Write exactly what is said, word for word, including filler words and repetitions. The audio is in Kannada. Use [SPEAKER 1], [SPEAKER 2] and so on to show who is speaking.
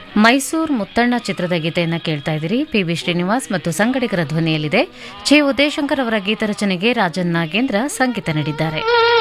[SPEAKER 1] ಮೈಸೂರು ಮುತ್ತಣ್ಣ ಚಿತ್ರದ ಗೀತೆಯನ್ನು ಕೇಳ್ತಾ ಇದ್ದೀರಿ. ಪಿ ವಿ ಶ್ರೀನಿವಾಸ್ ಮತ್ತು ಸಂಗಡಿಗರ ಧ್ವನಿಯಲ್ಲಿದೆ. ಚೆ ಉದಯಶಂಕರ್ ಅವರ ಗೀತ ರಚನೆಗೆ ರಾಜನ್ ನಾಗೇಂದ್ರ ಸಂಗೀತ ನೀಡಿದ್ದಾರೆ.